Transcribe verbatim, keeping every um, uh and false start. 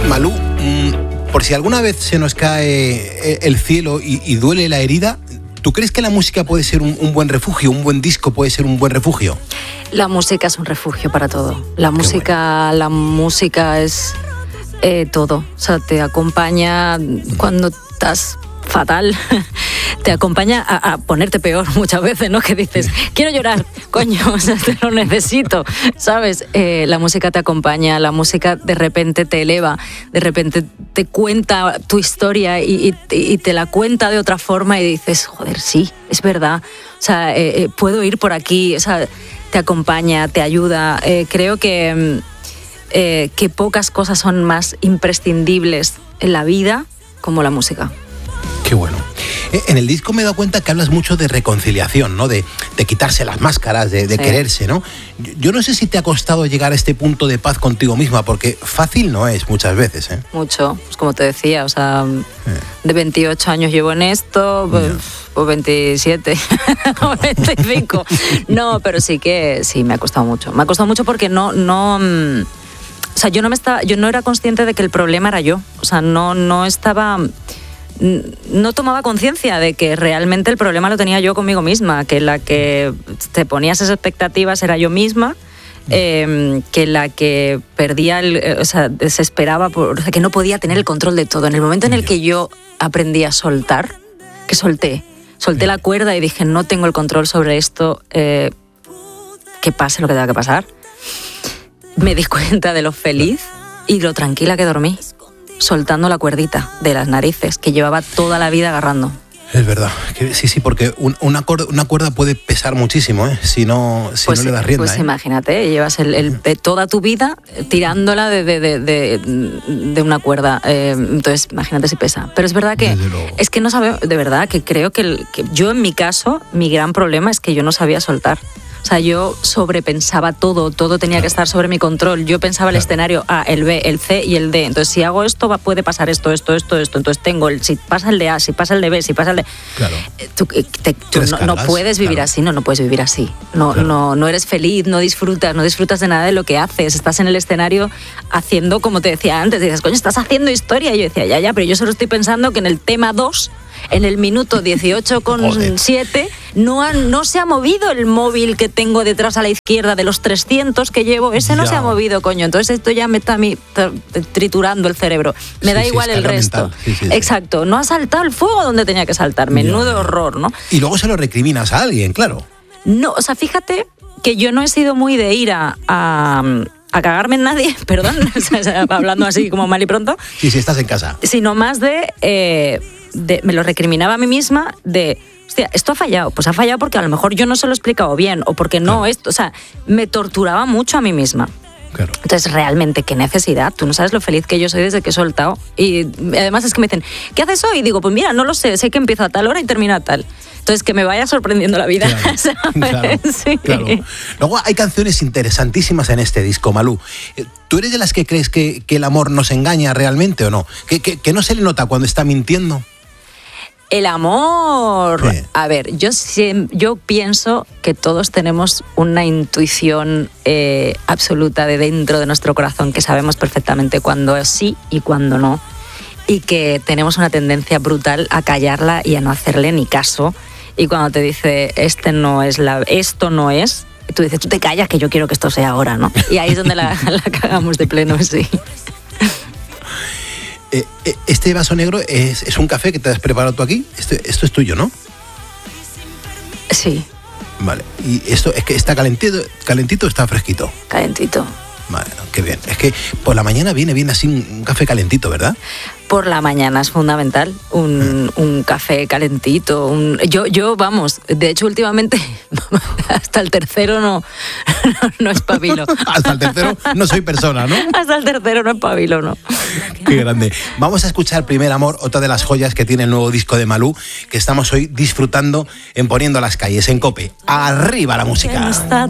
Malú, mmm, por si alguna vez se nos cae el cielo y, y duele la herida, ¿tú crees que la música puede ser un, un buen refugio, un buen disco puede ser un buen refugio? La música es un refugio para todo. La música, bueno. la música es eh, todo. O sea, te acompaña cuando estás fatal, te acompaña a, a ponerte peor muchas veces, ¿no? Que dices, quiero llorar, coño, o sea, te lo necesito, ¿sabes? Eh, la música te acompaña, la música de repente te eleva, de repente te cuenta tu historia y, y, y te la cuenta de otra forma y dices, joder, sí, es verdad, o sea, eh, eh, puedo ir por aquí, o sea, te acompaña, te ayuda. Eh, creo que, eh, que pocas cosas son más imprescindibles en la vida como la música. Qué bueno. En el disco me he dado cuenta que hablas mucho de reconciliación, ¿no? De, de quitarse las máscaras, de, de sí. quererse, ¿no? Yo, yo no sé si te ha costado llegar a este punto de paz contigo misma, porque fácil no es muchas veces, ¿eh? Mucho, pues como te decía, o sea, eh. de veintiocho años llevo en esto, pues, pues veintisiete o veinticinco. No, pero sí que sí, me ha costado mucho. Me ha costado mucho porque no... no o sea, yo no, me estaba, yo no era consciente de que el problema era yo. O sea, no, no estaba... no tomaba conciencia de que realmente el problema lo tenía yo conmigo misma, que la que te ponía esas expectativas era yo misma, eh, que la que perdía, el, o sea, desesperaba, por, o sea, que no podía tener el control de todo. En el momento en el que yo aprendí a soltar, que solté, solté la cuerda y dije, no tengo el control sobre esto, eh, que pase lo que tenga que pasar, me di cuenta de lo feliz y lo tranquila que dormí, soltando la cuerdita de las narices que llevaba toda la vida agarrando. Es verdad, que sí, sí, porque un, una, cuerda, una cuerda puede pesar muchísimo, ¿eh? Si no, si pues, no le das rienda. Pues ¿eh? imagínate, llevas el, el, de toda tu vida tirándola de, de, de, de, de una cuerda, eh, entonces imagínate si pesa. Pero es verdad que, es que no sabemos, de verdad, que creo que, el, que yo en mi caso, mi gran problema es que yo no sabía soltar. O sea, yo sobrepensaba todo, todo tenía claro. que estar sobre mi control. Yo pensaba claro. el escenario A, el B, el C y el D. Entonces, si hago esto, va, puede pasar esto, esto, esto, esto. Entonces, tengo el, si pasa el de A, si pasa el de B, si pasa el de... Claro. Tú, te, tú no, no puedes vivir claro. así, no, no puedes vivir así. No, claro. no, no eres feliz, no disfrutas, no disfrutas de nada de lo que haces. Estás en el escenario haciendo, como te decía antes, dices, coño, estás haciendo historia. Y yo decía, ya, ya, pero yo solo estoy pensando que en el tema dos... en el minuto dieciocho con siete no, no se ha movido el móvil que tengo detrás a la izquierda de los trescientos que llevo, ese no ya. se ha movido, coño, entonces esto ya me está a mí triturando el cerebro, me sí, da sí, igual el resto. Sí, sí, exacto, sí. no ha saltado el fuego donde tenía que saltar, menudo ya. horror, ¿no? Y luego se lo recriminas a alguien, claro. No, o sea, fíjate que yo no he sido muy de ir a... a a cagarme en nadie, perdón, hablando así como mal y pronto. Sí, sí, estás en casa. Sino más de, eh, de, me lo recriminaba a mí misma de, hostia, esto ha fallado, pues ha fallado porque a lo mejor yo no se lo he explicado bien o porque no, claro. esto, o sea, me torturaba mucho a mí misma. Claro. Entonces, realmente, qué necesidad. Tú no sabes lo feliz que yo soy desde que he soltado. Y además es que me dicen, ¿qué haces hoy? Y digo, pues mira, no lo sé, sé que empieza a tal hora y termina a tal. Entonces, que me vaya sorprendiendo la vida. Claro, claro, sí. claro. Luego hay canciones interesantísimas en este disco, Malú. ¿Tú eres de las que crees que, que el amor nos engaña realmente o no? ¿Que, que, que no se le nota cuando está mintiendo? El amor... Sí. A ver, yo, yo pienso que todos tenemos una intuición eh, absoluta de dentro de nuestro corazón, que sabemos perfectamente cuándo es sí y cuándo no. Y que tenemos una tendencia brutal a callarla y a no hacerle ni caso. Y cuando te dice, este no es la, esto no es, tú dices, tú te callas que yo quiero que esto sea ahora, ¿no? Y ahí es donde la, la cagamos de pleno, sí. Eh, este vaso negro es, es un café que te has preparado tú aquí. Este, esto es tuyo, ¿no? Sí. Vale. ¿Y esto es que está calentito, calentito o está fresquito? Calentito. Vale, qué bien. Es que por la mañana viene bien así un, un café calentito, ¿verdad? Por la mañana es fundamental un, eh. un café calentito. Un, yo, yo, vamos, de hecho últimamente hasta el tercero no, no, no espabilo. Hasta el tercero no soy persona, ¿no? Hasta el tercero no espabilo, ¿no? Qué grande. Vamos a escuchar Primer Amor, otra de las joyas que tiene el nuevo disco de Malú, que estamos hoy disfrutando en Poniendo las Calles, en COPE. ¡Arriba la música!